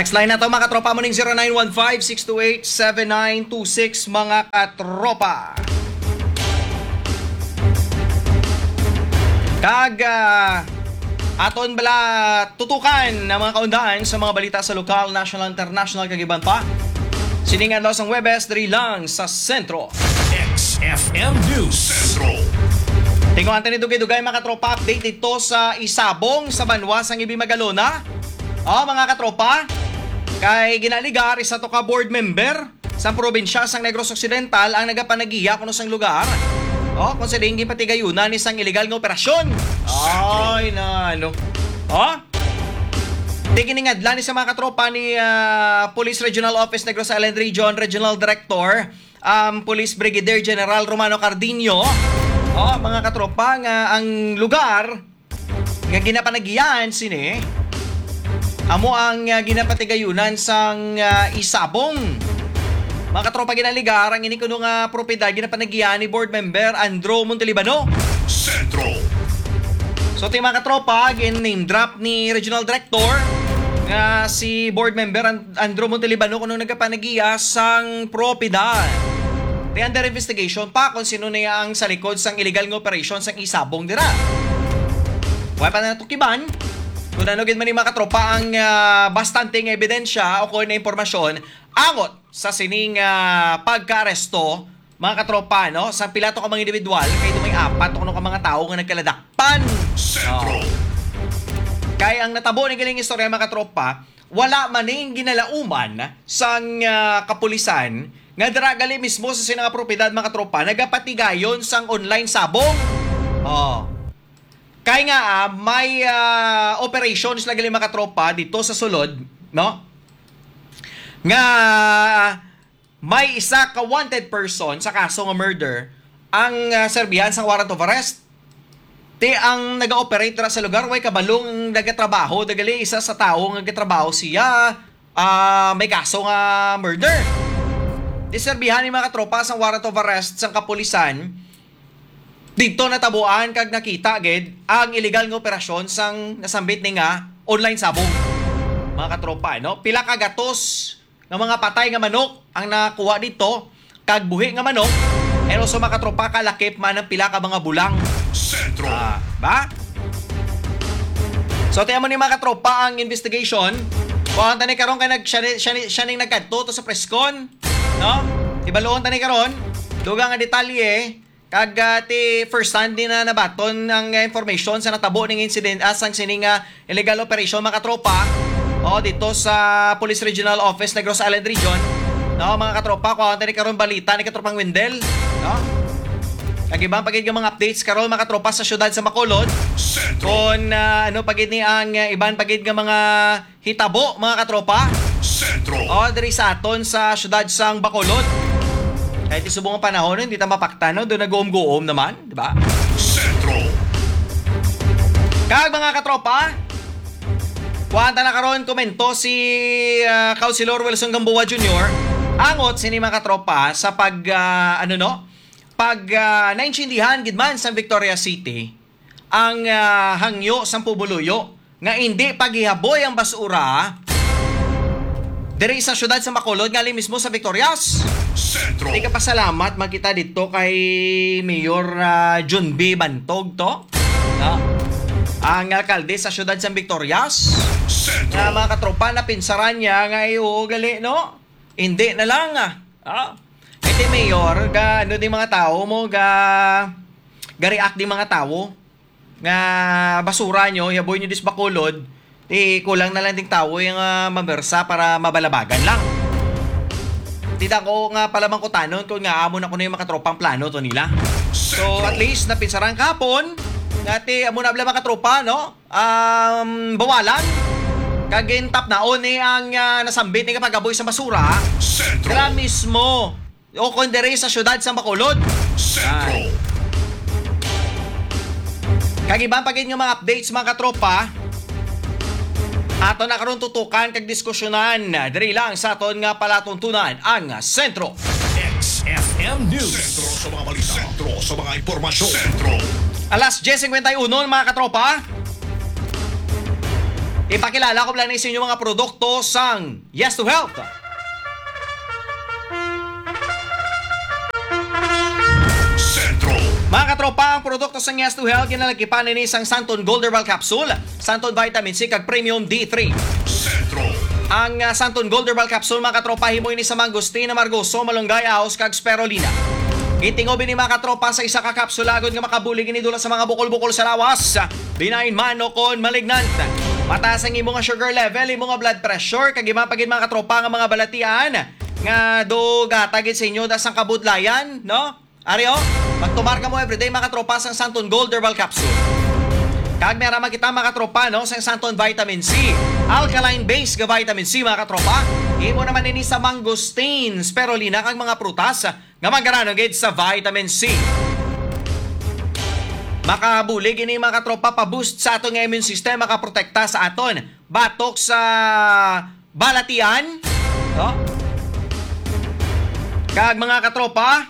Text line na to mga katropa mo ning 0915-628-7926 mga katropa. Aton bala tutukan ng mga kaundaan sa mga balita sa lokal, national, international kagiban pa. Siningan daw sang Webes diri lang sa sentro. XFM News Centro. Tingnan natin ito dugay mga katropa, update dito sa Isabong sa Banwa sang Ibi Magalona. Mga katropa, kay ginaligar isa to ka board member sa probinsya sang Negros Occidental ang nagapanagiya kuno sang lugar. Kung sa dingi patigayunan isang illegal nga operasyon. Ay na ano. Tiginingadlan ni sa mga katropa ni Police Regional Office Negros Island Region Regional Director Police Brigadier General Romano Cardinio. Mga katropa nga ang lugar nga ginapanagiyan sini amo ang ginapatigayunan sang Isabong. Mga katropa ginaligar ang inikuno nga propiedad ginapanagiyan ni board member Andrew Montelibano Centro. So mga katropa name drop ni Regional Director nga si board member Andrew Montelibano kuno nagapanagiya sang propiedad. Di under investigation pa kung sino na ang sa likod sang illegal nga operation sang Isabong dira. Wala pa na tukiban kung nanugin man ni mga katropa ang bastanteng ebidensya o kung na impormasyon angot sa sining pagka-aresto mga katropa no sa pilato ka mga individual kay dumay apat kuno ka mga tao nga nagkaladakpan. Centro. Kaya ang natabo ni galing istorya mga katropa, wala maning ginalauman sang kapulisan nga dira gali mismo sa sinang propiedad mga katropa nagapatigayon sang online sabong. Kaya nga may operations na gali mga katropa dito sa sulod, no? Nga may isa ka wanted person sa kaso nga murder ang serbihan sa warrant of arrest. Ang nag-operate sa lugar way kabalong nagatrabaho dagali isa sa tao nga nagatrabaho siya may kaso nga murder. Serbihan ni mga katropa sa warrant of arrest sang kapulisan dito natabuan kag nakita gid ang illegal nga operasyon sang nasambit ni nga online sabong. Mga katropa no pila ka gatos ng mga patay nga manok ang nakuha dito kag buhi nga manok pero sa mga katropa kalakip man ang pila ka mga bulang. Centro. Ba? So tiyan mo ni mga katropa ang investigation. Kung tani karon kay siya ning nagkadto to sa preskon, no? Ibaloon tani karon dugang nga detalye kag ti first hand din na nabaton ang information sa natabo ning incident asang sining illegal operation mga katropa. Dito sa Police Regional Office Negros Island Region. No, mga katropa, kung tani karon balita ni katropang Wendel, no? Kag ibang pagid nga mga updates karon mga katropa sa syudad sa Bacolod. Kung pagid ni ang ibang pagid nga mga hitabo mga katropa. Centro. Diri sa aton sa syudad sang Bacolod. Kahit isubong ang panahon, hindi ta mapakta, no? Doon nag-uom-guom naman, di ba? Centro. Kag mga katropa, kuwanta na karon komento si Councilor Wilson Gamboa Jr. Angot sini mga katropa sa pag naintindihan gid man sa Victoria City ang hangyo sang pubuluyo nga hindi paghihaboy ang basura diri sa syudad sa Bacolod ngali mismo sa Victorias. Centro. Di ka pasalamat magkita dito kay Mayor John B. Bantog to. No? Ang alkalde sa syudad sa Victorias. Centro. Mga katropa na pinsaran niya nga gali no. Hindi na lang Iti Mayor din mga tao mo react di mga tao nga basura nyo yaboy nyo dis Bacolod. Kulang na lang ding tao yung mamersa para mabalabagan lang. Tita ko nga palamang ko tanon kung nga amo na ko na yung makatropang plano to nila. So at least napinsarang kapon ngati amo na mga katropa no bawalan kagin tap naon ang nasambit ni kapagaboy sa basura kala mismo o kondere sa syudad sa Bacolod. Centro. Kagibang pagin nga mga updates mga katropa ato na karon tutukan kag diskusyonan diri lang sa aton nga palatuntunan ang Sentro. XFM News. Sentro sa mga balita. Sentro sa mga impormasyon. Sentro. Alas 10:51 mga katropa. Ipakilala ko lang sa inyo mga produkto sang Yes to Health. Sentro. Mga katropa, ang produkto sang Yes to Health ginalakipan ni isang Santon Gold Herbal Capsule, Santon Vitamin C kag Premium D3. Sentro. Ang Santon Gold Herbal Capsule mga katropa himo ini sa mangosteen, amargoso, malunggay, ahos kag spirulina. Itingobin ni mga katropa sa isa ka kapsula agad nga makabulig ini dula sa mga bukol-bukol sa lawas. Binain man o kon malignant. Mataas ang imong sugar level, imong blood pressure kag imapagid mga katropa nga mga balatian nga do gatagid sa inyo dasang kabudlayan, no? Aryo, magtumar ka mo everyday mga katropa sa Santon Gold Herbal Capsule. Kag meron makita mga katropa no sa Santon Vitamin C, alkaline based nga vitamin C mga katropa. Imo naman ini sa mangosteen, spirulina kag mga prutas nga magaranong gid sa vitamin C. Makabulig ini mga katropa pa-boost sa atong immune system, makaprotekta sa aton batok sa balatian, no? Kag mga katropa,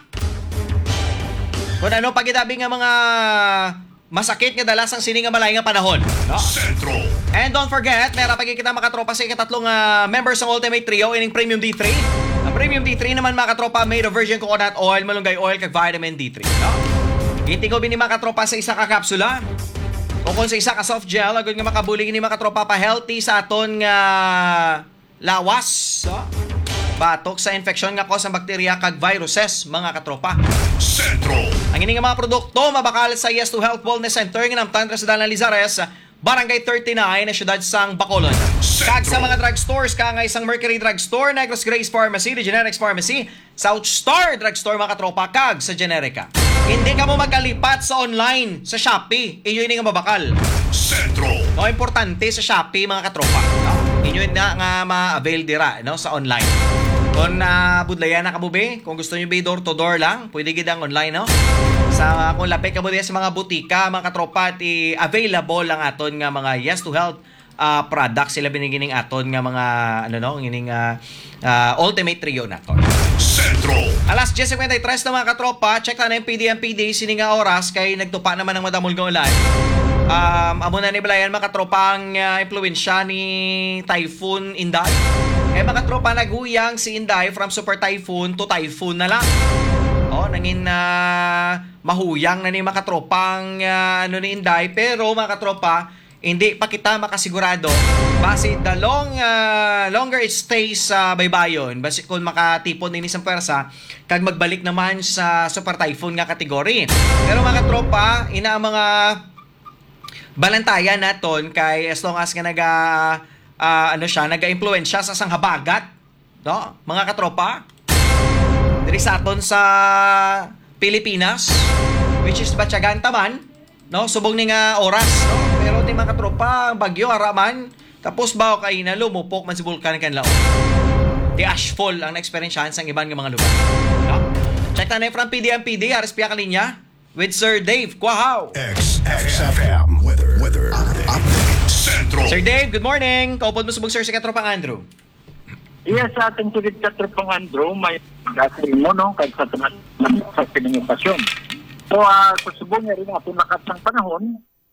kung ano pagidabi nga mga masakit nga dalas ang sini nga malay nga panahon, no? Sentro. And don't forget, meron pa kita makatropa sa ikatatlong members ng Ultimate Trio ining Premium D3. Ang Premium D3 naman makatropa made of virgin coconut oil, malunggay oil kag vitamin D3, no? Itingo bini makatropa sa isa ka kapsula o kung sa isa ka soft gel agad nga makabulig ni makatropa pa healthy sa aton nga lawas, no? Batok sa infeksyon nga cause ng bakterya kag viruses mga katropa. Sentro. Ang ini nga mga produkto mabakal sa Yes to Health Wellness Center nga namtan sa Dalan Lizares, Barangay 39 na siyudad sang Bacolod. Kag sa mga drugstores ka nga isang Mercury Drugstore, Negros Grace Pharmacy, The Generics Pharmacy, South Star Drugstore mga katropa kag sa Generica. Hindi ka mo magkalipat sa online sa Shopee, inyo ini nga mabakal. Sentro. No, importante sa Shopee mga katropa. No? Inyo na nga ma-avail dira no sa online. Kung budlayan na kabubi, kung gusto niyo ba door to door lang, pwede gid ang online, no? Sa kung lapit ka mo sa mga butika, mga katropa, available lang aton nga mga Yes to Health products sila binigining aton nga mga ano no, ngining Ultimate Trio naton. Sentro. Alas 10:53 na mga katropa, check na yung PDMPD sini nga oras kay nagtupa naman ng madamol nga ulan. Amo na ni Blayan mga katropa ang impluwensya ni Typhoon Inday. Eh mga tropa naghuyang si Inday from super typhoon to typhoon na lang. Nangin mahuyang na ni mga katropang ano ni Inday, pero mga katropa hindi pa kita makasigurado base the longer it stays sa baybayon, base kung makatipon din isang pwersa kag magbalik naman sa super typhoon nga kategory. Pero mga katropa, ina ang mga balantayan naton kay as long as nga naga-impluwensya sa sanghabagat, no? Mga katropa, diri sa aton sa Pilipinas, which is Batyagan taman, no? Subong ni nga oras, no? Pero di mga katropa, bagyo araman, tapos bawo kay na lumupok man si vulkan kan laon. Di ashfall ang na-experiencehan sa ibang mga lugar, no? Check na from PDMPD, RSP Kalinya with Sir Dave Quahaw. XFM weather update. Sentro. Sir Dave, good morning. Kaupod mo subog sir si Katropang Andrew. Yes, sa ating tulit Katropang Andrew, may gasoline mo, no? Kahit sa tunat sa pinangyapasyon. So, susubong niya rin ating lakas ng panahon,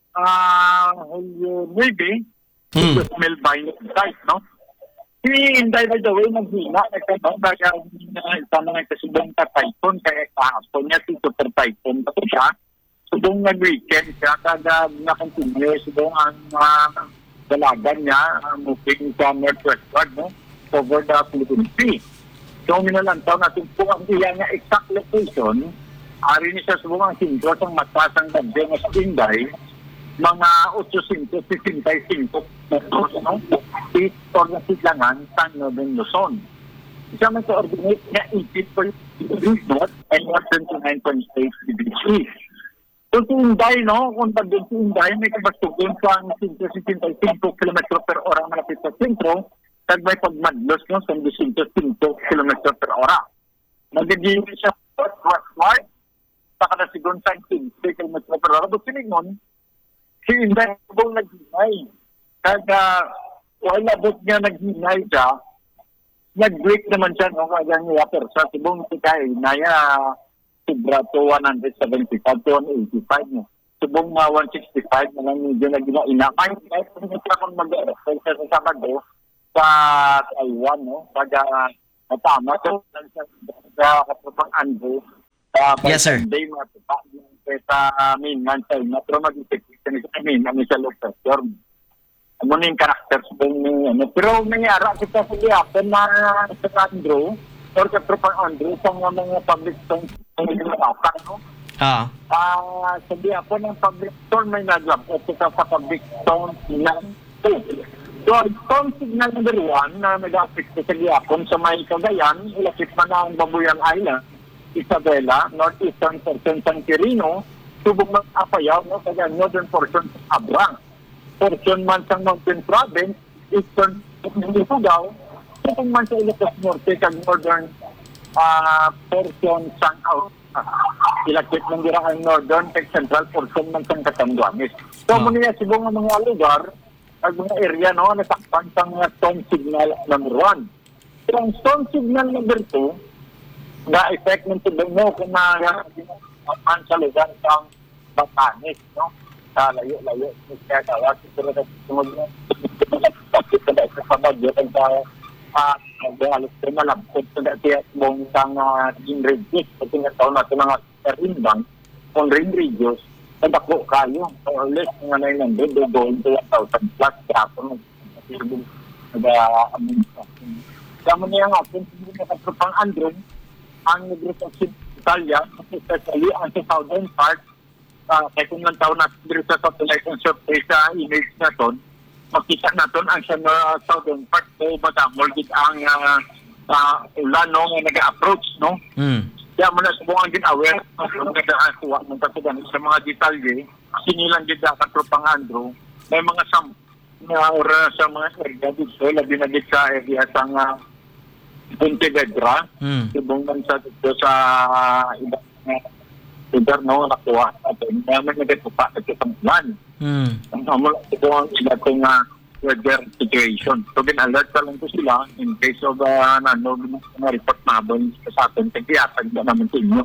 Hulyo 9, Mel Bayo site, no? Si Inday, by the way, naghina, nagtanong, kaya isa na nagkasubong ka typhoon, kaya kahapon niya si super typhoon. Kasi siya, subong nag-weekend siya, kada na-continue, subong ang dalagan niya, moving sa northwestward, no? Over the Philippine Sea. So, minalantaw natin po ang iya nga exact location, ari ni siya subong ang sintro sa matasang ganda nga sa Inday, mga 865 metros, no? Or na siglangan sa Northern Luzon. Isa man coordinate niya 80 degrees north and 129.8 degrees east. So si Inday, no? Kung pag-doon si Inday, may kabastugon sa 165 km per hora malapit sa sentro, kag may pagmadlos, no? Sa 105 km per hora. Nagagilin siya westward, sa kadasigon sa 15 km per hora. But siningon, si Inday kung naghinay. Kag wala bot niya naghinay siya, nag-break naman siya, no? Kaya niya, pero sa tibong si Kay, naya sobra to 175 to 185, no? subong nga 165 na lang medyo na ginaina. Kahit kung kung mag-exercise sa Sabado sa Taiwan, no? Pag matama to sa Katropang Andrew. Yes, sir. Day mga tupa sa mainland China. Pero mag-isip sa mainland sa local term. Ano na yung characters doon ano. Pero nangyara kita sa Liapan na sa Andrew or sa Katropang Andrew sa mga public stones no? Sabi ako ng public stone may nag-lab at sa public stone na 2. So, stone signal number 1 na nag-affect sa Liapon sa may Cagayan, ilapit man ang Babuyan Island, Isabela, northeastern portion San Quirino, subong ng Apayao, no, kaya northern portion sa Abrang. Portion man sa Mountain Province, eastern ng Ifugao, subong man sa Ilocos Norte, kag northern portion sa ilakit ng diraan northern kag central portion man sa Catanduanes. So, muna subong ng mga lugar, ang mga area no nasakpan sa mga storm signal number 1. So, ang storm signal number 2, na-effect ng tubig mo kung na-man sa lugar sa Batanes, no? Sa layo-layo. Kaya tawa, siguro na tumulong sa pabagyo at sa halos ko malabot sa dati at buong sang in radius. Kasi nga taon natin mga rimbang kung ring radius nadako kayo. So, or less, mga 900, doon to 1,000 plus. Kaya ako nag-aamon sa akin. Kaya mo niya nga, kung hindi na Katropang Andrew, ang Negros of Italia, especially ang sa southern part, kaya kung lang taon natin dito sa satellite and surface sa image na ton, makita natin ang sa southern part, so matamol din ang ulan no, nga nag-approach, no? Kaya mo na subukan din aware ng kuha ng katugan sa mga detalye, sinilang din sa Katropang Andrew, may mga oras sa mga area dito, labi na dito sa area sa Pontevedra, ibang bansa dito sa ibang lugar, no, nakuha natin. Kaya may nagatupa at itong plan. Ang hamula ito ang iba kong weather situation. So, alert pa lang po sila in case of na report na habang sa atin. Kagiyatan ba naman sa inyo.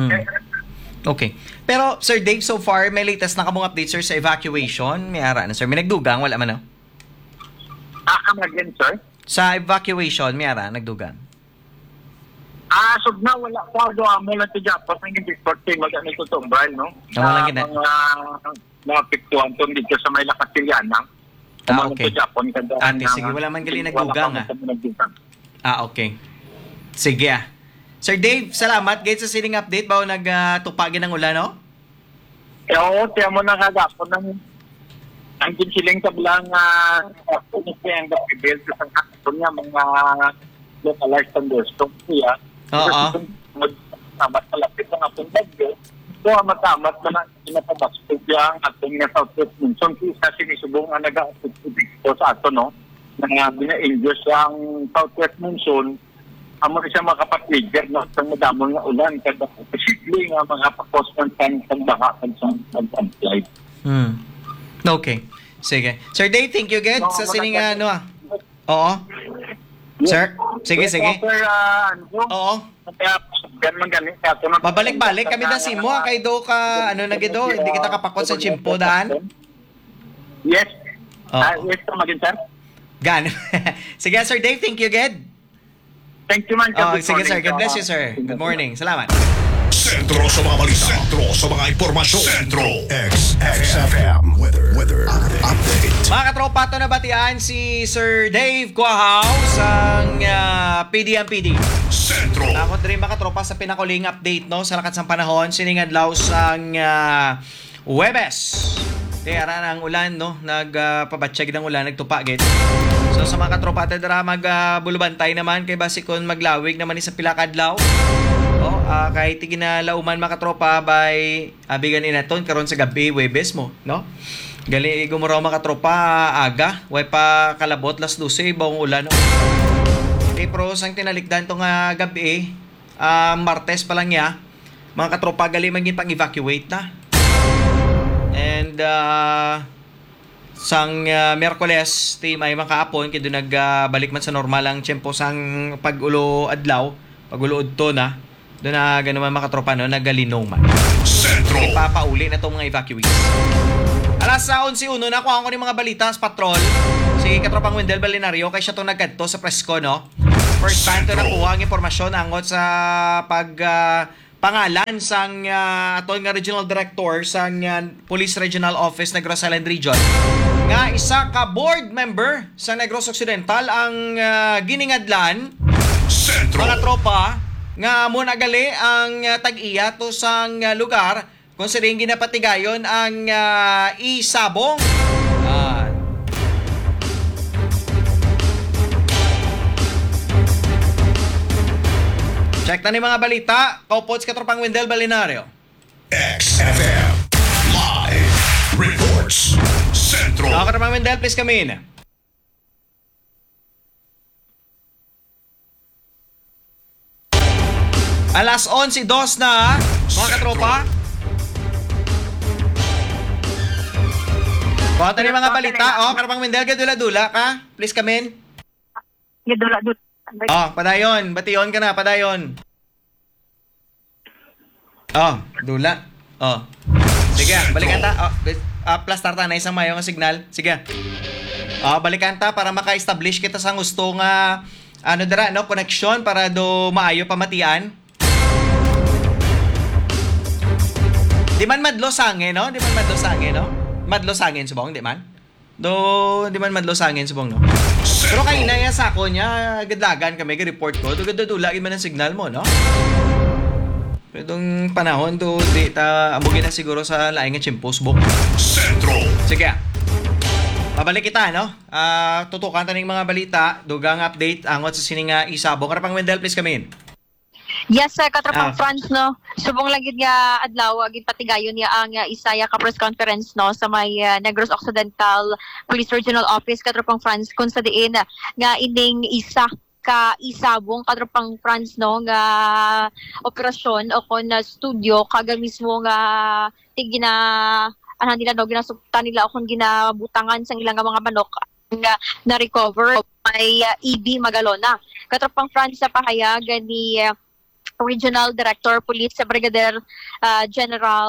Okay. Pero, Sir Dave, so far, may latest na kamong update, sir, sa evacuation? May ara na, sir. May nagdugang? Wala man, no? Again, sir? Sa evacuation, may ara, nagdugang? So na wala pa mo lang sa Japan ng export team mag-ano ito itong Brian, no? Wala gina. Mga piktuan to dito sa may Lakatiliana. Okay. Sige, wala man gali nagdugang, okay. Sige, Sir Dave, salamat. Guys, sa siling update, bago nagtupagin ng ulan, no? Oo, tiyan mo na kagapon ng ang siling tablang punisiyang build sa kakapon niya, mga localized thunderstorms siya. Oo. Matamat malapit ang atong bagyo. So, matamat na inatabastos yung ating southwest monsoon. Isa sinisubong ang nag-a-affect dito sa ato, no? Na bina-induce ang southwest monsoon. Amo siya makapag-trigger, no? Sa madamon nga ulan. Kada posible nga mga pakosman sa baka at sa slide. Okay. Sige. Sir Dave, thank you again sa sining Oo. Sir? Sige. Oo. Babalik-balik kami na simo kay do ka nagido hindi kita kapakot sa chimpo daan. Yes. Yes, magin sir. Gan. Sige, Sir Dave, thank you again. Thank you man. Sige, sir. God bless you, sir. Good morning. Salamat. Sentro sa mga balita. Sentro sa mga impormasyon. Sentro XFM Weather Update. Mga katropa, ito nabatian si Sir Dave Quahaw sang PDMPD. Sentro. Ako rin mga katropa sa pinakuling update no sa lakas ng panahon siningad-law sang Huwebes. Kaya ng ulan no nagpabatsyag ng ulan nagtupagit. So sa mga katropa tadra magbulubantay naman kay basikon maglawig naman sa pilakadlaw. Kahit ginalauman mga katropa by abigan inaton karon sa gabi Huwebes mo no. Gali gumuraw mga katropa aga way pa kalabot las 12 bawong ulan no. Pero sang tinalikdan tong gabi Martes pa lang ya mga katropa gali maging pang-evacuate na. And sang Miyerkules ti may makaapon kay nagbalik man sa normal ang tiyempo sang pag-ulo adlaw, pag-ulo udto na Doon na gano'n makatropa no, nagalinong man. Sentro. Ipapauli na itong mga evacuees. Alas sa 11:01 na kuha ko ni mga balita sa patrol. Si Katropang Wendell Balinario kay siya itong nagkadto sa presko no. First time to nakuha ang impormasyon angot sa pangalan sang atol nga regional director sang Police Regional Office Negros Island Region nga isa ka board member sa Negros Occidental ang giningadlan Sentro. mga tropa nga mo nagali ang tag-iya to sang lugar kung siring ginapatigayon ang isabong. Check na ni mga balita. Kaupod si Katropang Wendell Balinario. XFM. Live reports. Sentro. Katropang Wendell, please come in. Alas 11:02 na, mga katropa. Kuha ni mga balita. Katropang Wendell, gadula-dula ka. Please come in. Gadula-dula. Padayon. Bation ka na, padayon. Dula. Sige, balikan ta. Plus tarta na isang mayo nga signal. Sige. Balikan ta para maka-establish kita sa gusto nga connection para do maayo pamatian. Di man madlo sangin, no? Madlo sangin subong, di man? Di man madlo sangin subong, no? Pero kanina yan sa ako niya, gadlagan kami, report ko, gadadulagin man ang signal mo, no? Pero itong panahon, di ta amugin na siguro sa laing nga chimpos book. Sentro. Sige. Babalik kita, no? Tutukan taning mga balita, dugang update, angot sa sininga isabong. Karapang Wendell, please come in. Yes, Katropang France, no? Subong lang yun nga adlaw, aging patigayon niya ang isaya ka press conference, no? Sa may Negros Occidental Police Regional Office, Katropang France, kung sa diin nga ining isa ka isabong Katropang France, no? Nga operasyon o kon studio, kaga mismo nga ginasuktan nila o kung ginabutangan sa ilang mga manok nga na-recover may EB Magalona. Katropang France sa pahayag ni Regional Director Police Brigadier General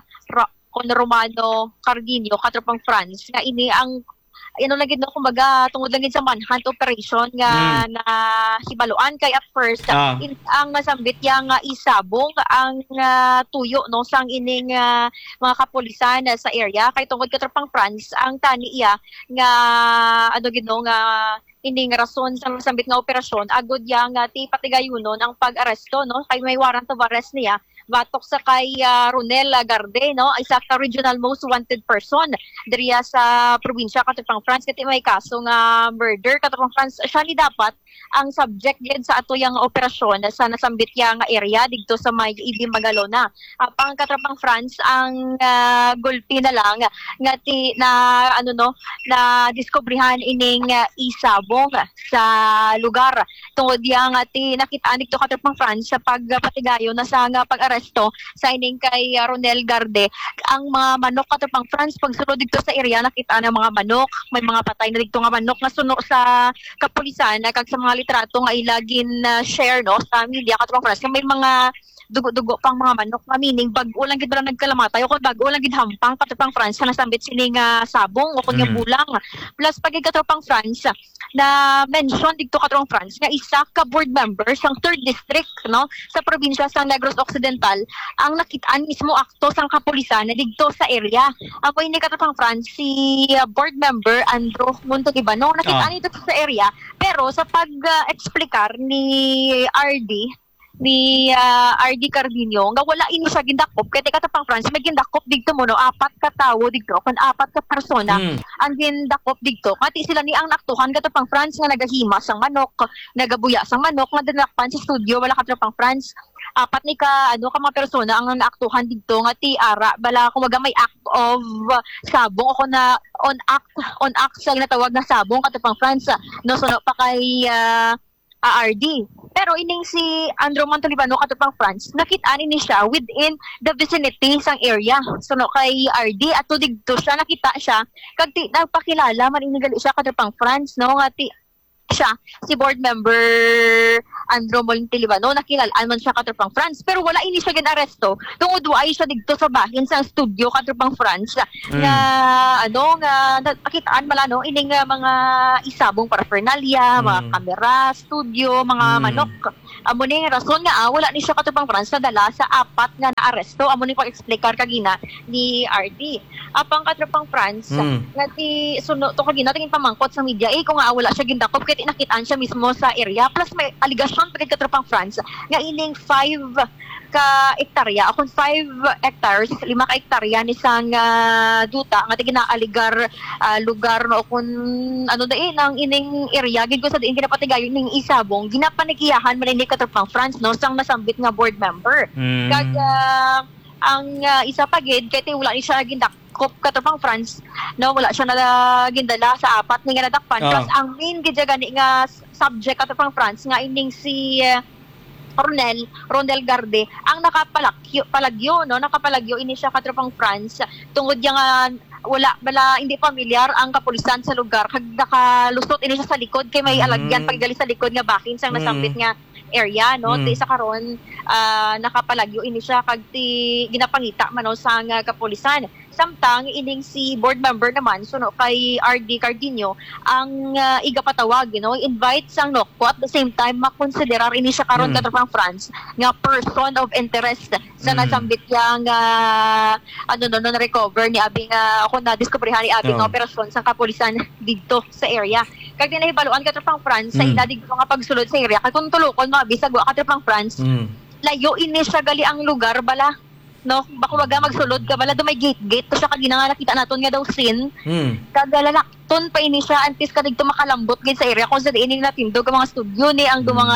Romano Cardinio, Katropang France, nga ini ang lagi no kumbaga tungod lang sa manhunt operation nga na hibaluan kay at first ang nasambit yang isabong ang tuyo no sang ining mga kapulisan sa area kay tungod Katropang France ang tani iya nga nga ining rason sa nasambit nga operasyon agud yang ti patigayunon ang pag-aresto no kay may warrant of arrest niya batok sa kay Ronel Garde, no? Isa ka regional most wanted person diriya sa probinsya Katropang France kati may kaso nga murder Katropang France siya ni dapat ang subject din sa ato yang operasyon sa nasambit yang area didto sa may EB Magalona. Pang Katropang France ang gulpi na lang nga ti na na diskubrihan ining isabong sa lugar tungod yang ti nakita didto Katropang France sa pagpatigayon na sa nga pag-aresto sa ining kay Ronel Garde ang mga manok Katropang France pagsunod dito sa area nakita na mga manok may mga patay na dito nga manok nga suno sa kapulisan kag sa mga litrato nga ilagin share no sa media Katropang France may mga dugo-dugo pang mga manok nga meaning bag-o lang gid ba nagkalamatay o kun bag-o lang gid hampang Katropang France na nasambit sining sabong o kun nga bulang plus pag Katropang France na mention dito Katropang France nga isa ka board member sang 3rd district no sa probinsya sa Negros Occidental ang nakitaan mismo akto sang kapulisan na didto sa area ako ini Katropang France si board member Andrew Montolibano nakitaan dito sa area pero sa pag-explikar ni RD Cardinio nga wala ini siya gindakop kay Katropang France may gindakop didto mo no 4 ka tawo didto kun 4 ka persona ang gindakop didto kati sila ni ang naktuhan Katropang France nga nagahima sang manok nagabuya sang manok nga dinakpan sa studio wala Katropang France 4 ni ka mga persona ang naaktuhan didto nga ti ara bala kumaga may act of sabong ako na on act sa natawag na sabong Katropang France no so pa kay RD. Pero ining si Andrew Montolibano Katropang France, nakita ni siya within the vicinity sang area. So no kay RD ato didto siya nakita siya kag nagpakilala man inigali siya Katropang France no nga ti siya si board member Andrew Molintilibano, nakilalaan man siya katropang France, pero wala ini siya ginaresto tungod ay siya dito sa bahin sa studio katropang France nga nakitaan mala ining mga isabong paraphernalia, mga kamera, studio, mga manok. Amo ni rason nga wala ni siya katropang France nadala sa apat nga naaresto. Amo ni pag-explicar kagina ni RD. Apang katropang France nga ti suno to kagina tingin pamangkot sa media kung nga wala siya gindakop kay nakitaan siya mismo sa area, plus may aligasyon pagkat katropang France nga ining 5 ka hektarya, akong 5 hectares, 5 ka hektarya ni sang duta nga ginaligar lugar no kung nang ining area gid ko sa diin ginapatigayon ning isabong ginapanigiyahan man ni katropang France no sang nasambit nga board member. Kag ang isa pa gid kay wala ni siya gindakop katropang France no, wala siya gindala sa apat nga nadakpan. Plus ang main gid gani nga subject katropang France nga ining si Ronel Garde ang nakapalagyo ini siya katropang France tungod yang wala hindi pamilyar ang kapulisan sa lugar kag nakalusot ini siya sa likod kay may alagyan pagdali sa likod nga bakin sang nasambit nga area no di sa karon nakapalagyo ini siya kag ti ginapangita man sa kapulisan. Samtang ining si board member naman suno kay RD Cardinio ang igapatawag invite sang nokpo at the same time makonsiderar ini siya karon katropang France nga person of interest sa nasambit yang na recover ni abing ako na diskubrihan ni abing operasyon sa kapulisan dito sa area. Kag nahibaluan katropang France sa iladig nga pagsulod sa area kay kun tulokon mga bisag wa katropang France layo ini siya gali ang lugar bala no, bako waga magsulod ka bala do may gate to siya kagina nga nakita naton nga daw sin kagalalakton pa ini siya antes ka dito makalambot gid sa area kung sa diin nila tindog ang mga studio ni ang do mga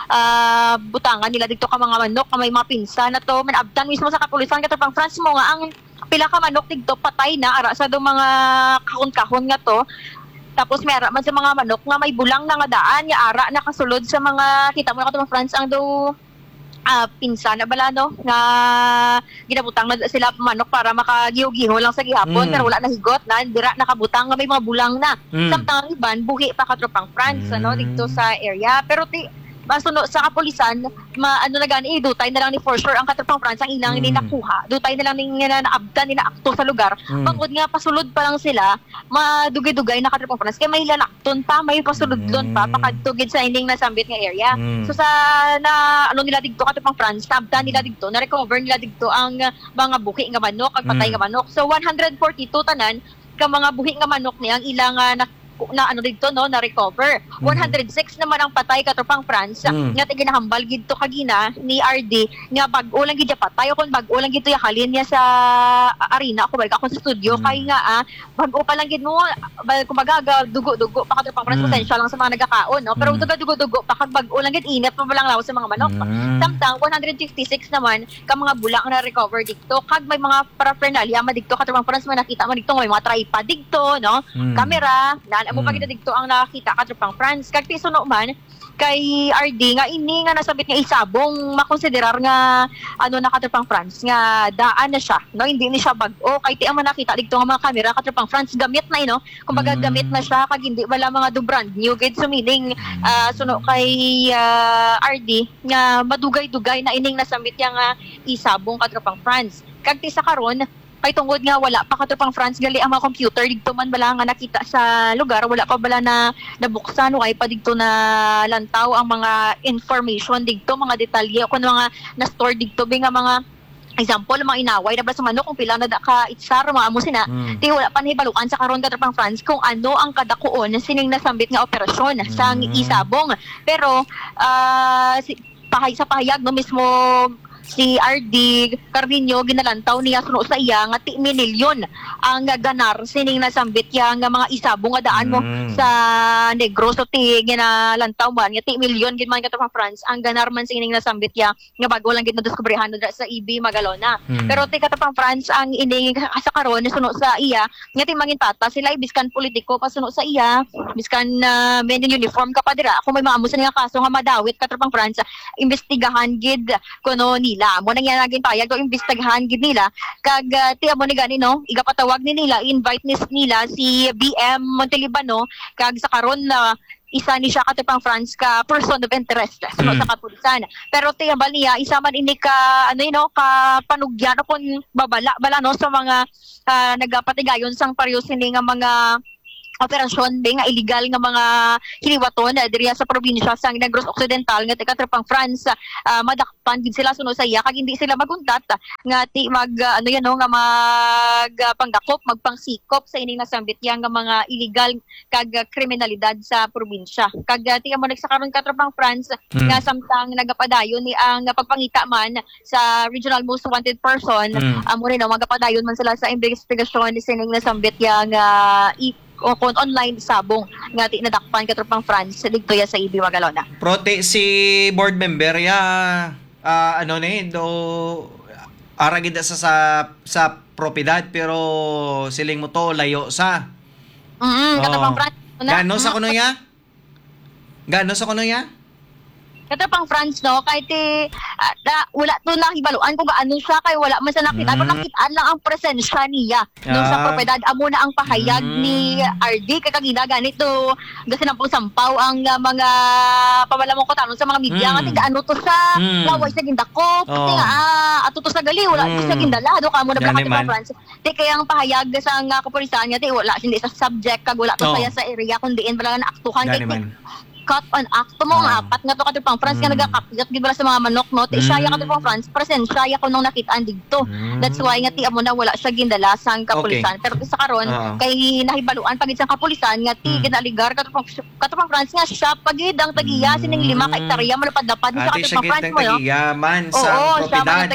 butangan nila dito ka mga manok ka may mga pinsan na to manabtan mismo sa kapulisan katropang France mo nga ang pila ka manok dito patay na ara sa do mga kahon-kahon nga to. Tapos may ara man sa mga manok nga may bulang na nga daan nga ara nakasulod sa mga kita mo na katropang France ang do pinsan na bala no nga ginabutang na sila manok para makagiho-giho lang sa gihapon pero wala na higot na dira nakabutang nga may mga bulang na samtang iban buhi pa katropang France dito sa area pero basuno sa kapulisan na gani dutay na lang ni for sure ang katropang France ang ilang nakuha dutay na lang ning naabdan nila akto sa lugar bangod nga pasulod pa lang sila madugay-dugay na katropang France kay may lalakton pa may pasuludlon pa pakadtugid sa ining nasambit nga area so sa nila didto katropang France naabdan nila didto na recover nila didto ang mga buhi nga manok ag patay nga manok so 142 tanan ka mga buhi nga manok ni ang ilang dito no na recover 106 naman ang patay katropang France nga ginahambal gidto kagina ni RD nga bag-o lang gid patay kon bag-o lang gidto ya halin niya sa arena ako balik ako sa studio kay nga bag-o pa lang gid mo kumbaga dugo-dugo pa katropang France potential lang sa mga nagakaon no pero dugo-dugo pa kag bag-o lang gid init pa lang law sa mga manok samtang 156 naman ka mga bulak na recover dito kag may mga paraphernalia dito katropang France man nakita man dito may mga tripod dito no camera amo pa kita dito ang nakita katropang France kag piso no man kay RD nga ini nga nasabit nga isabong makonsiderar nga na katropang France nga daan na siya no hindi ni siya bag-o kay ti ang nakita dito nga mga camera katropang France gamit na kumbaga gamit na siya kag hindi wala mga do brand new gid so meaning suno kay RD nga madugay-dugay na ining nasambit nga isabong katropang France kag ti sa karon kay tungod nga wala pa katropang France gali ang mga computer dito man bala nga nakita sa lugar wala pa bala na nabuksan o ay pa dito na lantaw ang mga information dito mga detalye kun mga na store dito nga mga example mga inaway na bala sa manok kung pila na ka itsar mga amo sina ti wala pa nahibaluan sa karon katropang France kung ano ang kadakuon sining nasambit nga operasyon sa isabong pero sa pahayag no mismo si RD Cardinio ginalantaw niya suno sa iya nga ti milyon ang ganar sining nasambit ya nga mga isabong nga daan mo sa Negros so ti ginalantaw man nga ti milyon gid man katropang France ang ganar man sining nasambit ya nga bago lang gid nadiskubrihan sa EB Magalona pero ti katropang France ang ini sa karon suno sa iya nga ti mangin tata sila ibiskan politiko pa suno sa iya biskan men uniform ka pa dira kung may mga amusan nga kaso nga madawit katropang France imbestigahan gid kuno nila mo nang yan naging payag do imbestigahan gid nila kag ti amo ni gani no igapatawag ni nila invite nila si BM Montelibano kag sa karon na isa ni siya katupang France ka person of interest sa kapulisan. Pero tiyabal niya isa man ini ka ka panugyan o kung bala no sa mga nagapatigayon sang pareho sini nga mga operasyon nga illegal nga mga hiliwaton diri sa probinsya sa Negros Occidental nga katupang France, madakpan gid sila suno sa iya kag hindi sila maguntat nga ti mag nga magpanggakop magpangsikop sa ining nasambit yang nga mga illegal kag kriminalidad sa probinsya. Kag ti mo nagsakaron katupang France nga samtang nagapadayon ni ang pagpangita man sa regional most wanted person, amo rin magapadayon man sila sa investigasyon ni sining nasambit yang o kung online sabong nga ti nadakpan katupang France dito ya sa Ibi Magalona. Prote si board member ya aragid sa propiedad pero siling mo to layo sa. Katupang France. Gano sa kuno ya? Gano sa kuno ya? Katupang France no kahit wala to nahibaluan kung gaano siya kay wala man sa nakita pero nakitaan lang ang presensya niya no sa propiedad amo na ang pahayag ni RD kay kagina ganito kasi na po sampaw ang mga pamalamong ko tanong sa mga media nga gaano to sa laway sa gindako kasi nga ato to sa gali wala sa gindala do kamo na katupang France ti kay ang pahayag sa nga kapulisan niya ti wala hindi sa subject kag wala to saya sa area kundi bala na aktuhan kay cut on act mo ang apat nga to katupang France nga nagakapyat gid bala sa mga manok no ti siya katupang France presensya ko nung nakitaan digto that's why nga ti amo na wala siya gindala sang kapulisan pero sa karon kay nahibaluan pagid sang kapulisan nga ti ginaligar katupang France nga siya pagid ang tagiya sining 5 ka hektarya malapad-lapad sa katupang France mo no man sa propiedad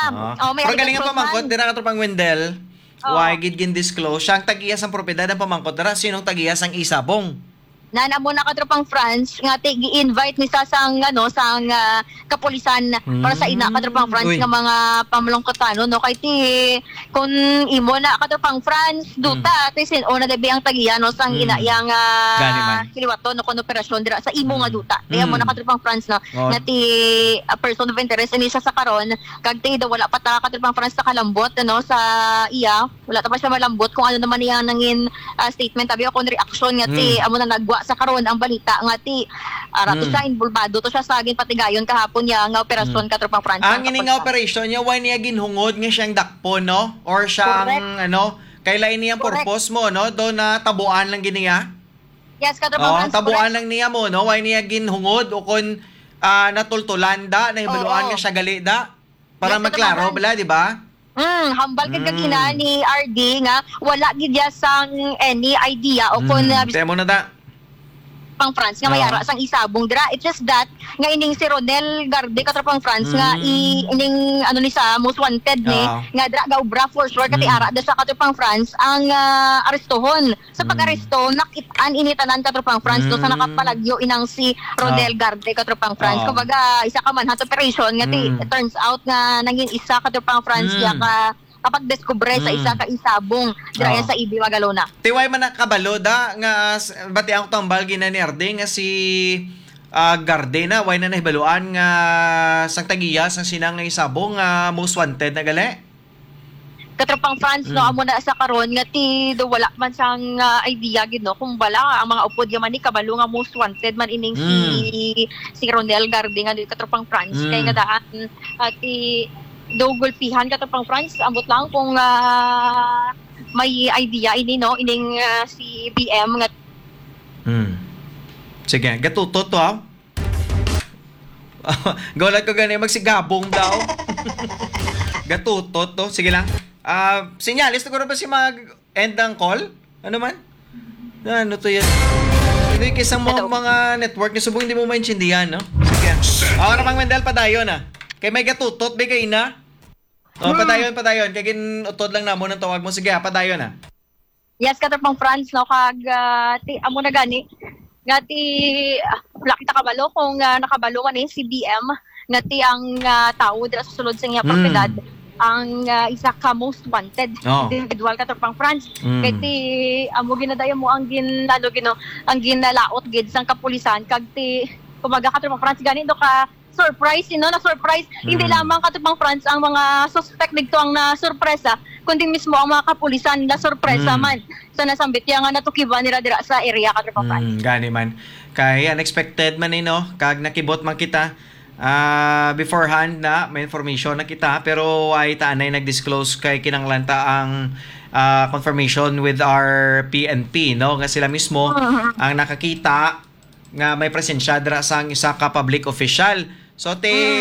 pero galing ang pamangkot dira katupang Wendell why gid gin disclose siya ang tagiya sang propiedad ang pamangkot dira sinong tagiya sang isabong na mo na katupang France nga gi-invite ni sang sang kapulisan para sa ina katupang France nga mga pamulongkotan no kay ti kun imo na katupang France duta ti sin ona debi ang tagiya no sang ina yang kiliwaton no kon operasyon dira sa imo nga duta kaya mo na katupang France no nga ti person of interest ni siya sa karon kag ti daw wala pa ta katupang France sa kalambot no sa iya wala ta pa siya malambot kung ano naman iya nangin statement abi kon reaction nga ti amo na nagwa sa karon ang balita nga ti to siya involvado to siya sa agin patigayon kahapon niya nga operasyon katupang France. Ang ini nga operasyon niya why niya ginhungod nga siyang dakpo no or siyang kailan niya purpose mo no do na tabuan lang giniya? Yes katupang France. Tabuan lang niya mo no why niya ginhungod o kon natultulan da nahibaluan nga siya gali da para magklaro bala di ba? Hambal kag gina ni RD nga wala gid sang any idea o kon temo na da pang France nga mayara sang isabong dira it's just that nga ining si Ronel Garde katupang France nga ining ni sa most wanted ni nga dira gaubra for sure kati ara da sa katupang France ang arestohon sa pag-aresto nakit-an initanan katupang France do sa nakapalagyo inang si Ronel Garde katupang France kumbaga isa ka man hat operation nga it turns out nga nangin isa katupang France ya ka kapag deskubre sa isa ka isabong dira sa Ibi Magalona. Tiway man nakabalo da nga bati ang tambal gina ni RD nga si Gardena way na nahibaluan nga sang tagiya sang sinang nga isabong nga most wanted na gali. Katupang France no amo na sa karon nga ti do wala man sang idea gid no kung bala ang mga upod yaman ni kabalo nga most wanted man ining si Ronel Garde nga katupang France kay nga daan ti do gulpihan katupang France ambot lang kung may idea ini no ining si BM nga sige gatutot to Golat ko gani magsigabong daw gatutot to sige lang sinyalis na ko pa si mag-end ang call ano man ano to yan hindi kisang mga network ni subong hindi mo maintindihan no sige ako namang Wendell padayon kay may gatutot bay kay ina. Padayon kay ginutod lang namo nang tawag mo sige padayon Yes katupang France no kag ti amo na gani nga ti wala kita kabalo kung nakabalo man si BM nga ti ang tao dira sa sulod sa iya propiedad ang isa ka most wanted individual katupang France kay ti amo ginadayon mo ang ginlalo ang ginalaot gid sang kapulisan kag ti kumaga katupang France gani do ka surprise, na-surprise. Hindi lamang katupang France ang mga suspect dito ang na-surpresa, kundi mismo ang mga kapulisan na surpresa man sa nasambit yang natukiban nila dira sa area katupang France. Gani man. Kay unexpected man kag nakibot man kita. Beforehand na may information na kita pero ay taanay nag-disclose kay kinanglanta ang confirmation with our PNP nga sila mismo ang nakakita nga may presensya dira sa isa ka public official. So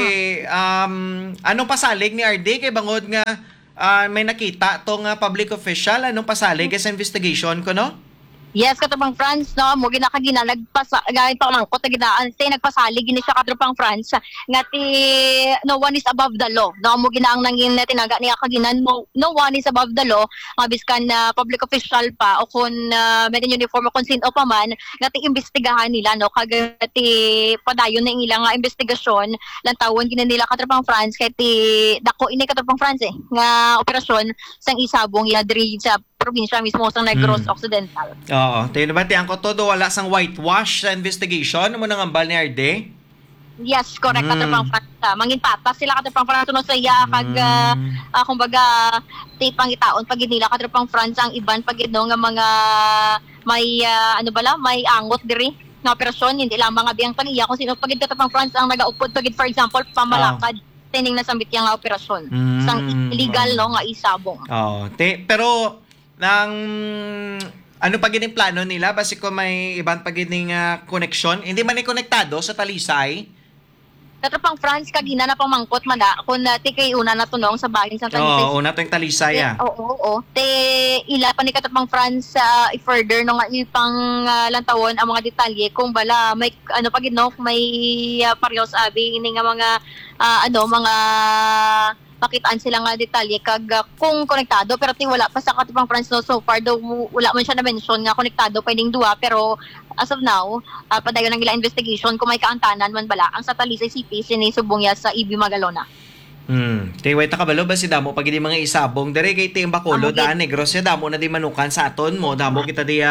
anong pasalig ni RD kay bangod nga may nakita tong public official, anong pasalig sa investigation ko Yes, katupang France, mo ginakagina pamangkot na ginaan nagpasalig gini siya katupang France nga no one is above the law. Mo ginaang nangin tinaga niya kaginan no one is above the law, nga biskan na public official pa o kun may uniform o kun sino pa man nga imbestigahan nila kag padayon na ilang investigasyon lang tawon gina nila katupang France kay dako ini katupang France nga operasyon sang isabong diri sa probinsya mismo sa Negros Occidental. Oo. Tayo ba tiyang ko todo wala sang whitewash sa investigation mo nang ambal ni RD? Yes, correct. Katapang France. Mangin patas sila katapang France no sa iya kag kumbaga tipang itaon pag nila katapang France ang iban pag nga mga may may angot diri na operasyon hindi lang mga biyang paniya kung sino pag katapang France ang nagaupod pag for example pamalakad tining nasambit yang operasyon sang illegal nga isabong. Oo. Pero nang ano pa gining plano nila basi ko may ibang pa gining connection hindi man ni konektado sa Talisay katapang France kagina na pamangkot man kun tikay una na tunong sa baging sa Talisay. Oo, una to yung Talisay Oo. Ila pa ni katapang France i-further nga ipang lantawon ang mga detalye kung bala may may parehas abi ini nga mga mga pakitaan sila nga detalye kag kung konektado pero wala pa sa katupang France so far daw wala man siya na mention nga konektado pwedeng duwa pero as of now padayon ang ila investigation kung may kaantanan man bala ang sa Talisay City sinisubong ya sa EB Magalona. Wait ta kabalo ba si damo pag hindi mga isabong dire kay ting Bacolod daan Negros ya damo na di manukan sa aton mo damo kita di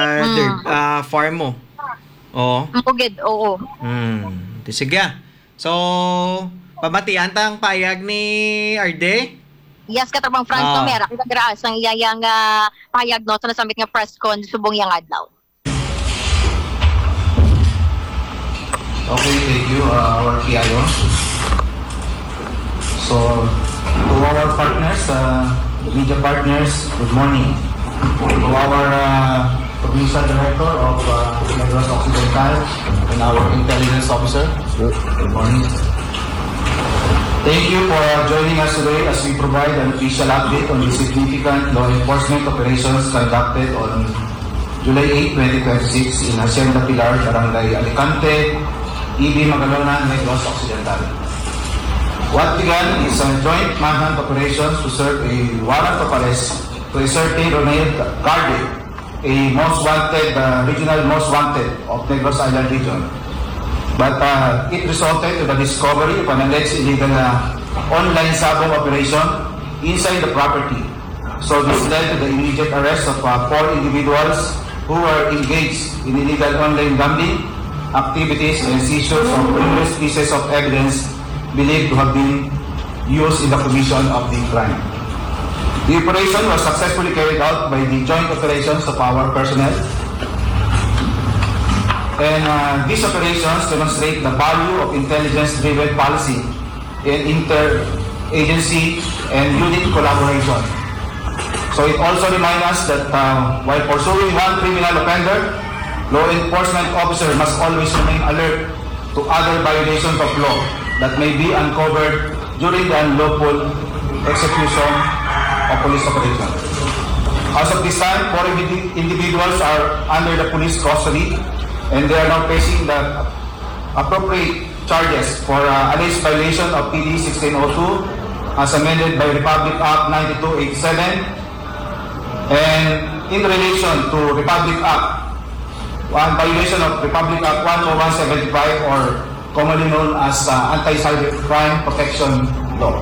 farm mo. Oo. Pugid, oo. Sige. So pamatian tang payag ni RD? Yes, katapang France mera kita graas ang iyang payag sa nasambit nga press con subong yang adlaw. Okay, thank you, our PIO. So, to our partners, media partners, good morning. To our provincial director of Negros Occidental and our intelligence officer, good morning. Thank you for joining us today as we provide an official update on the significant law enforcement operations conducted on July 8, 2026 in Hacienda Pilar, Barangay Alicante, EB Magalona, Negros Occidental. What began is a joint manhunt operations to serve a warrant of arrest to a certain Ronald Garde, a most wanted, regional most wanted of Negros Island region. But it resulted to the discovery of an alleged illegal online sabong operation inside the property. So this led to the immediate arrest of 4 individuals who were engaged in illegal online gambling activities and seizures of numerous pieces of evidence believed to have been used in the commission of the crime. The operation was successfully carried out by the joint operations of our personnel. And these operations demonstrate the value of intelligence-driven policy and inter-agency and unit collaboration. So it also reminds us that while pursuing one criminal offender, law enforcement officer must always remain alert to other violations of law that may be uncovered during the unlawful execution of police operations. As of this time, 4 individuals are under the police custody and they are now facing the appropriate charges for alleged violation of PD 1602 as amended by Republic Act 9287 and in relation to Republic Act violation of Republic Act 10175 or commonly known as Anti-Cybercrime Protection Law.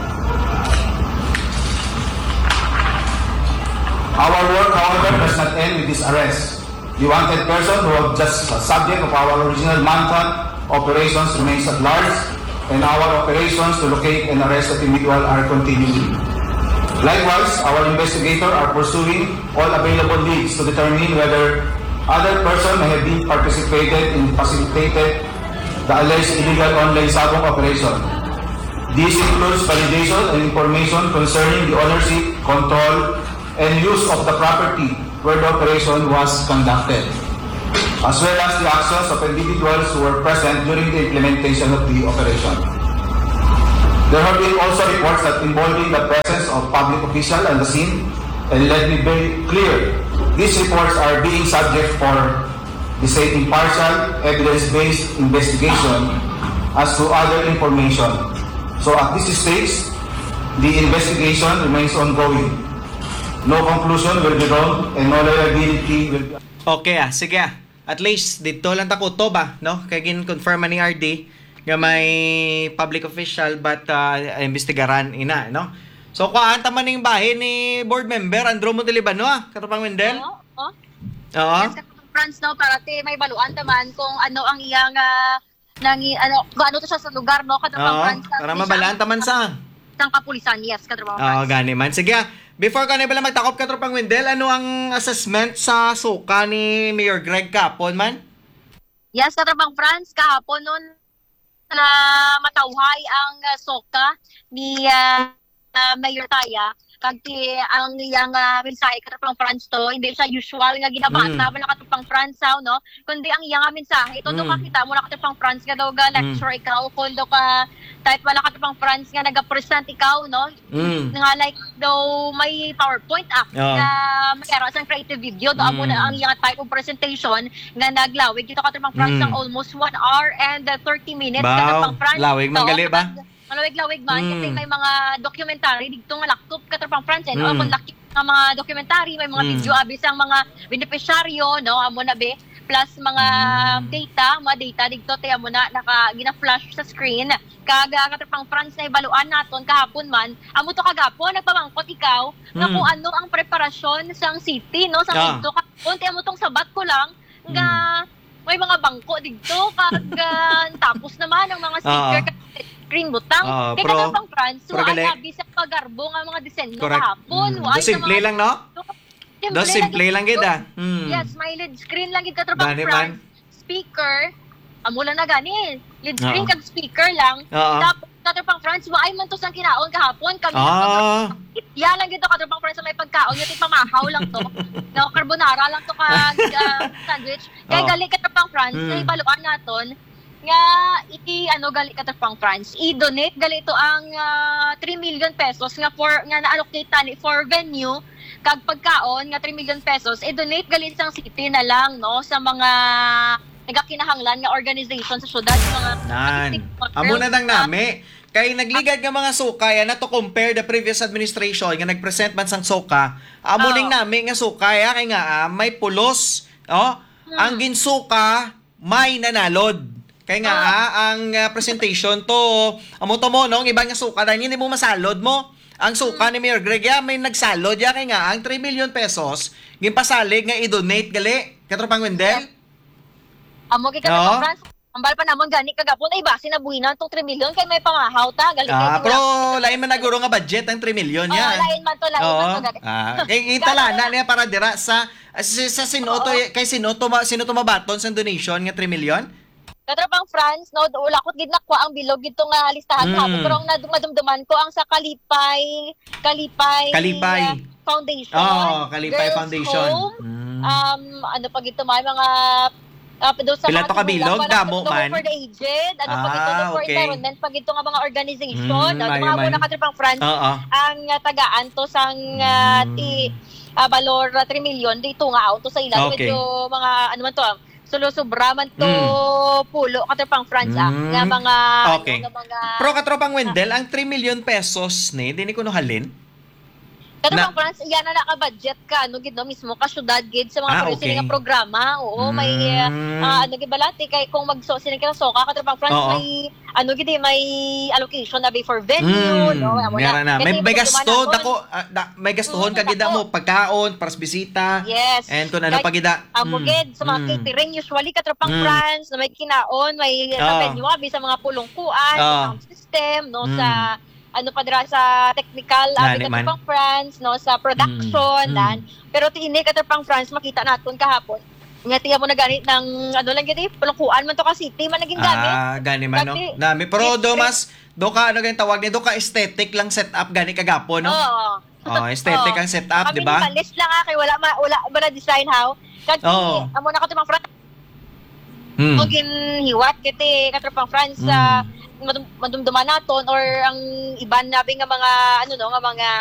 Our work, however, does not end with this arrest. The wanted person who was just subject of our original manhunt operations remains at large, and our operations to locate and arrest that individual are continuing. Likewise, our investigators are pursuing all available leads to determine whether other person may have been participated in facilitated the alleged illegal online sabong operation. This includes validation and information concerning the ownership, control, and use of the property where the operation was conducted, as well as the actions of individuals who were present during the implementation of the operation. There have been also reports that involving the presence of public officials on the scene, and let me be clear, these reports are being subject for the same impartial, evidence-based investigation as to other information. So at this stage, the investigation remains ongoing. No conclusion will be drawn and no liability will be... Okay sige At least dito lang tako to ba, no? Kay gin-confirm ni RD nga may public official but investigaran ina, no? So kuan ta man ning bahin ni board member Andrew Montelibano, Katapang Wendel. Oo. Yes, Franz, no, para may baluan taman kung ano ang iyang kung ano to siya sa lugar, no, Katapang Franz. Para mabalaan taman sa kapulisan, yes, Katapang Franz. Gani man. Sige, before ka na pala magtakop, Katapang Wendel, ano ang assessment sa suka ni Mayor Greg kahapon man? Yes, Katapang Franz, kahapon nun na matawhay ang soka ni Mayor Taya kagti ang iyang mensahe Katapang Franz to hindi siya usual nga ginabasa na Katapang Franz no kundi ang iyang mensahe ito do makita mo na Katapang Franz nga daw ga lecture ikaw kundo ka type wala Katapang Franz nga naga-present ikaw no nga like daw may PowerPoint nga mayroon sang creative video do amo na ang iyang type of presentation nga naglawig dito Katapang Franz ng almost 1 hour and 30 minutes Katapang Franz lawig man gali ba? Malawig-lawig man kasi may mga documentary dito nga laptop Katapang Franz no kung laki nga mga documentary may mga video abis ang mga beneficiaryo no amo na be plus mga mga data dito tay amo na gina-flash sa screen kaga Katapang Franz na ibaluan naton kahapon man amo to kagapon nagpamangkot ikaw nga kung ano ang preparasyon sang city no sa dito kahapon tay amo tong sabat ko lang nga may mga bangko dito kag tapos naman ang mga speaker screen butang kay Katapang Franz wala bisag pagarbo nga mga disenyo kahapon simple lang no? Simple lang gid yes may lead screen lang gid Katapang Franz speaker amo lang na gani lead screen kag speaker lang tapos Katapang Franz waay man to sang kinaon kahapon kami ya lang gid Katapang Franz may pagkaon yung pamahaw lang to no carbonara lang to kag sandwich kay gali Katapang Franz na ibaluan naton nga gali Katapang Franz i-donate gali ito ang 3 million pesos nga na-allocate tani for venue kag pagkaon nga 3 million pesos i-donate gali sang city na lang no sa mga nagakinahanglan nga organization sa syudad mga amo na nang nami kay nagligad nga mga suka na to compare the previous administration nga nagpresent man sang suka amo ning nami nga suka kay nga may pulos ang ginsuka may nanalod kay nga ang presentation to amo to mo no ibang nga suka dahil hindi mo masalod mo ang suka ni Mayor Greg may nagsalod kay nga ang 3 million pesos ginpasalig nga i-donate gali Katapang Wendel amo kay Katapang Franz ambal pa namon gani kagapon ay base na buhinan tong 3 million kay may pamahaw ta gali pero lain man naguro nga budget ang 3 million lain man to kay italana niya para dira sa sinoto kay sino to mabaton sa donation nga 3 million Katapang Franz no wala ko gid nakuha ang bilog gito nga listahan kahapon pero ang madumduman ko ang sa Kalipay Foundation Kalipay Girls Foundation Home, ano pa gito may mga pila to kabilog damo man for the aged ano pag ito for environment pag ito nga mga organization mga muna Katapang Franz ang tagaan to sang balor 3 million dito nga auto sa ila medyo mga ano man to sobra man to pulo Katapang Franz nga mga mga pero Katapang Wendel ang 3 million pesos ni dini ko no halin Katapang France, yan na naka-budget ka, ano gid no mismo ka syudad gid sa mga okay. nga programa. Oo, may ano gid balati kay kung magso sila ka soka katapang France Oo. may ano gid may allocation na be for venue, no. Amo Meron na. May Kasi gasto dumanan dako may gastuhon ka gid mo pagkaon, para sa bisita. Yes. And kung ano Like, pa gida. Amo gid sa mga catering usually katapang France na may kinaon, may Oo. venue abi sa mga pulungkuan, Oo. sound system, no sa ano pa dira sa technical abi Nani man. katapang France, no sa production dan. Pero tiini katapang France makita naton kahapon. Nga tiya mo na ganit ng ano lang gid pulungkuan man to ka city man naging gamit. Gani man no. Kasi, Nami pero do it's- mas do ka ano ganyan tawag ni do ka aesthetic lang setup gani kagapo no. Oo. Aesthetic ang setup, di ba? Minimalist lang kay wala ba na design how. Kasi Oo. amo na katapang France Hmm. kung ginhiwat kiti katapang France sa madumduman naton or ang iban nabi nga mga ano no nga mga